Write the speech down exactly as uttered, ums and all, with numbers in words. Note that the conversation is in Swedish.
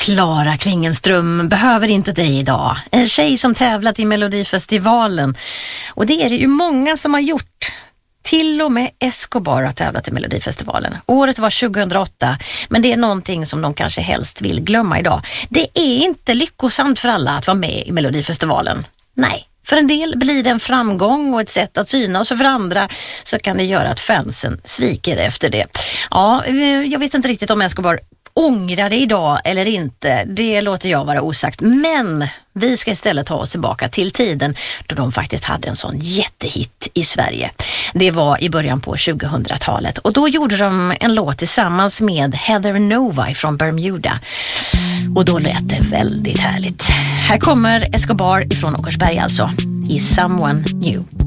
Klara Klingenström behöver inte dig idag. En tjej som tävlat i Melodifestivalen. Och det är det ju många som har gjort. Till och med Escobar har tävlat i Melodifestivalen. Året var tjugohundraåtta, men det är någonting som de kanske helst vill glömma idag. Det är inte lyckosamt för alla att vara med i Melodifestivalen. Nej. För en del blir det en framgång och ett sätt att synas, och för andra så kan det göra att fansen sviker efter det. Ja, jag vet inte riktigt om Escobar ångrar det idag eller inte. Det låter jag vara osagt. Men vi ska istället ta oss tillbaka till tiden då de faktiskt hade en sån jättehit i Sverige. Det var i början på tjugohundratalet. Och då gjorde de en låt tillsammans med Heather Nova från Bermuda. Och då lät det väldigt härligt. Här kommer Escobar ifrån Åkersberga alltså. I Someone New.